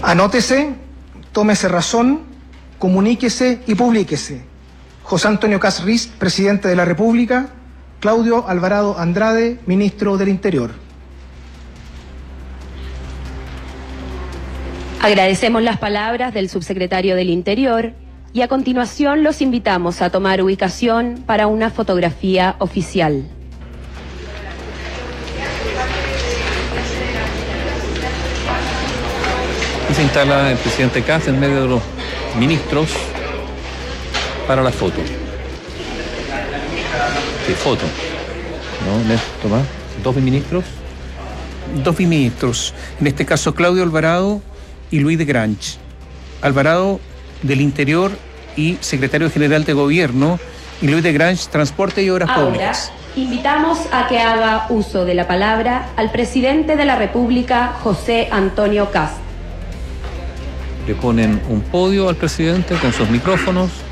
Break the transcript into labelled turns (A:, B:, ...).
A: Anótese, tómese razón, comuníquese y publíquese. José Antonio Kast Riz, presidente de la República. Claudio Alvarado Andrade, ministro del Interior.
B: Agradecemos las palabras del subsecretario del Interior y a continuación los invitamos a tomar ubicación para una fotografía oficial.
C: Y se instala el presidente Kast en medio de los ministros para la foto. ¿Qué foto? ¿No? Tomás, ¿dos ministros?
D: Dos ministros, en este caso Claudio Alvarado y Luis de Grange. Alvarado del Interior y secretario general de Gobierno, y Luis de Grange, Transporte y Obras Públicas.
B: Invitamos a que haga uso de la palabra al presidente de la República, José Antonio Kast.
C: Le ponen un podio al presidente con sus micrófonos.